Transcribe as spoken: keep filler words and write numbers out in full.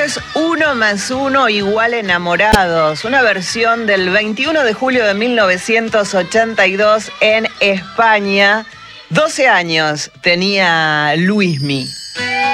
es Uno más Uno igual Enamorados, una versión del veintiuno de julio de mil novecientos ochenta y dos en España. doce años tenía Luismi.